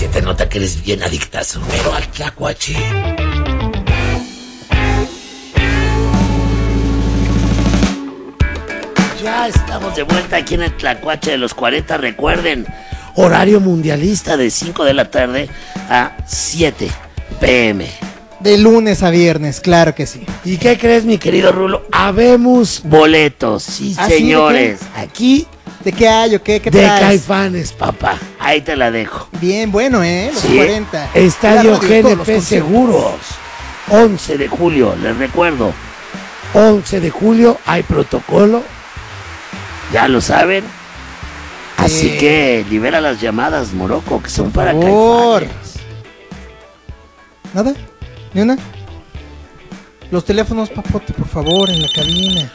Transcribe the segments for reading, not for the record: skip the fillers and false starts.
Se te nota que eres bien adictazo, pero al tlacuache. Ya estamos de vuelta aquí en el Tlacuache de los 40. Recuerden, horario mundialista de 5 de la tarde a 7 p.m. De lunes a viernes, claro que sí. ¿Y qué crees, mi querido Rulo? Habemos boletos, sí, ¿Ah, señores. sí? Aquí ¿De qué hay o qué? ¿Qué de traes? Caifanes, papá. Ahí te la dejo. Bien, bueno, los Sí, 40. Estadio La radio, todos los GNP conciertos. Seguros. 11 de julio, les recuerdo. 11 de julio hay protocolo. Ya lo saben. Así que libera las llamadas, Morocco, que son para favor. Caifanes. ¿Nada? ¿Ni una? Los teléfonos, papote, por favor, en la cabina.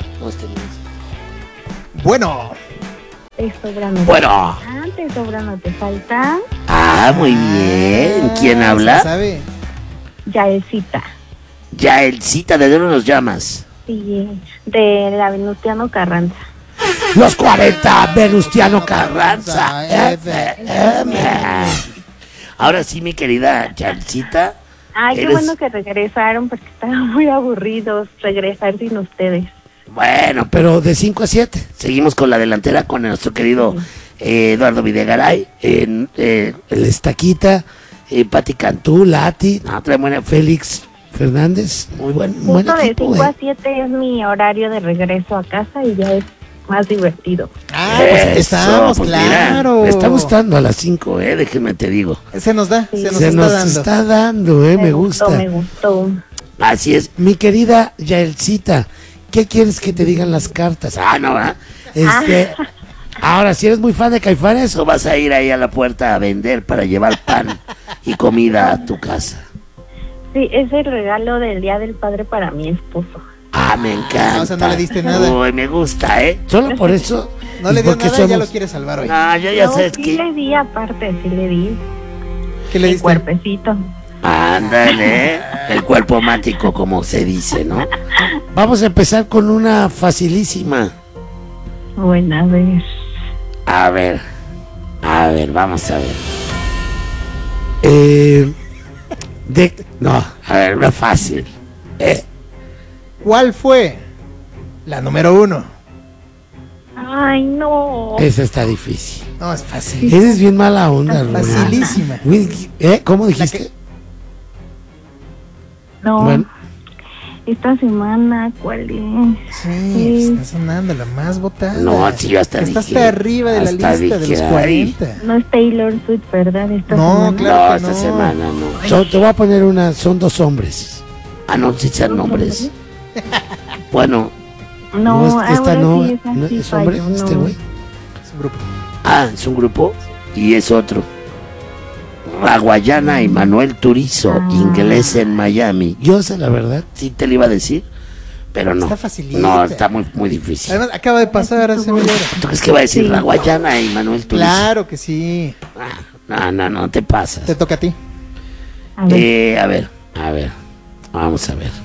Bueno. Bueno. Te sobra, no te falta. Ah, muy bien. ¿Quién habla? ¿Sabe? Yaelcita. Yaelcita, ¿de dónde nos llamas? Sí, de la Venustiano Carranza. Los 40, Venustiano Carranza. FM. Ahora sí, mi querida Yaelcita. Ay, qué bueno que regresaron porque estaban muy aburridos regresar sin ustedes. Bueno, pero de 5 a 7. Seguimos con la delantera con nuestro querido Eduardo Videgaray, el Estaquita, Pati Cantú, Lati, otra buena, Félix Fernández, muy buen Justo de equipo. 5 a 7 es mi horario de regreso a casa y ya es más divertido. Ah, pues aquí estamos, pues claro. Mira, me está gustando a las 5, déjenme te digo. Se nos da, Sí. se nos está dando. Me gusta. Me gustó. Así es, mi querida Yaelcita, ¿qué quieres que te digan las cartas? No, ¿verdad? Ahora, si eres muy fan de Caifanes, o vas a ir ahí a la puerta a vender para llevar pan y comida a tu casa. Sí, es el regalo del Día del Padre para mi esposo. Me encanta. O sea, no le diste nada. Uy, me gusta, Solo por eso. No le dio porque nada y ya lo quiere salvar hoy. No, yo ya sabes sí que. le di aparte, sí le di. ¿Qué le El diste? cuerpecito. Ándale, el cuerpo mático, como se dice, ¿no? Vamos a empezar con una facilísima. Bueno, A ver, vamos a ver. A ver, una fácil. ¿Cuál fue la número 1? Ay, no. Esa está difícil. No, es fácil. Eres bien mala onda, Rulo. Facilísima. ¿Cómo dijiste? No. Bueno. Esta semana, ¿cuál es? Sí, está sonando la más votada. No, sí, yo hasta está dije, hasta arriba de la hasta lista de dije, los 40. No es Taylor Swift, ¿verdad? Esta No, semana. claro No, que esta no. semana no. Te voy a poner una, son 2 hombres. No, sí sean hombres. Bueno. No, esta ahora no, sí, esa ¿no sí es hombre, falló, este no. güey? Es un grupo. Es un grupo y es otro. Raguayana y Manuel Turizo, inglés en Miami. Yo sé la verdad, sí te lo iba a decir, pero no. Está facilita. No, está muy, muy difícil. Además, acaba de pasar hace media hora. ¿Tú crees que va a decir Raguayana y Manuel Turizo? Claro que sí. No te pasas. Te toca a ti. A ver. A ver. Vamos a ver.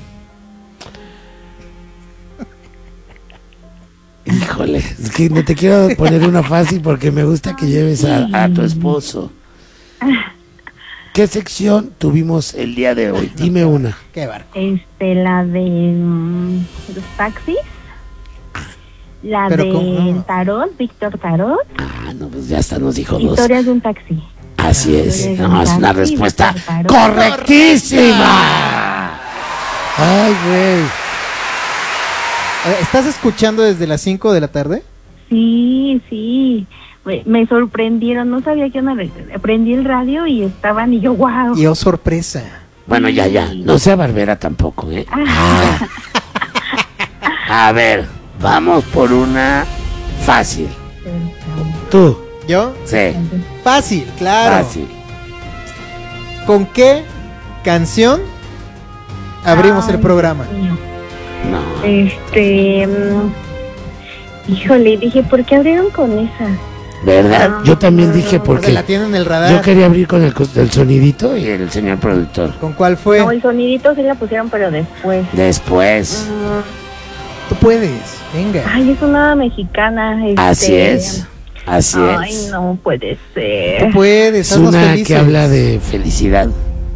Híjole, es que no te quiero poner una fácil porque me gusta que lleves a tu esposo. ¿Qué sección tuvimos el día de hoy? Dime una. Qué barco. La de los taxis. La Pero de ¿cómo? Tarot, Víctor Tarot. No, pues ya hasta nos dijo 2. Historias de un taxi. Así es. No, es una respuesta Víctor Tarot. correctísima. Ay, güey. ¿Estás escuchando desde las 5 de la tarde? Sí. Me sorprendieron, no sabía que prendí el radio y estaban y yo, wow. Y oh, sorpresa. Bueno, ya. No sea barbera tampoco, A ver, vamos por una fácil. ¿Tú? ¿Yo? Sí. Fácil, claro. Fácil. ¿Con qué canción abrimos el programa? No. Híjole, dije, ¿por qué abrieron con esa? ¿Verdad? Yo también dije porque la tienen en el radar. yo quería abrir con el sonidito y el señor productor. ¿Con cuál fue? No, el sonidito sí la pusieron, pero después. Después. Tú puedes, venga. Ay, es una mexicana. Así es. Así Ay, es. no puede Tú ser. puedes, Es haznos una felices. que habla de felicidad.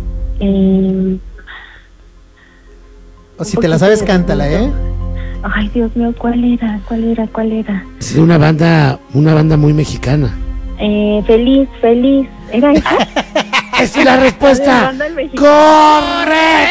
O si te la sabes, cántala, ¿eh? Ay, Dios mío, ¿cuál era? ¿Cuál era? ¿Cuál era? Es una banda muy mexicana. Feliz, feliz. ¿Era esa? ¡Es la respuesta Banda del Mexicano.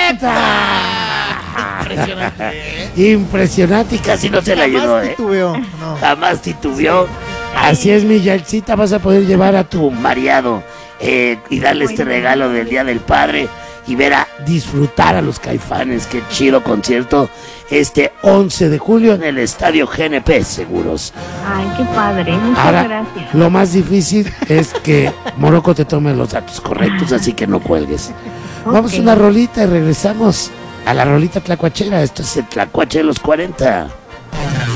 correcta! Impresionante y casi no se la ayudó, Jamás titubeó, no. Jamás titubeó. Así es, mi Yaelcita, vas a poder llevar a tu mareado y darle este regalo del Día del Padre y ver a disfrutar a los Caifanes. Qué chido concierto este 11 de julio en el Estadio GNP Seguros. Ay, qué padre. Muchas Ahora, gracias. lo más difícil es que Morocco te tome los datos correctos, así que no cuelgues. Vamos a Ok. una rolita y regresamos a la rolita tlacuachera. Esto es el Tlacuache de los 40.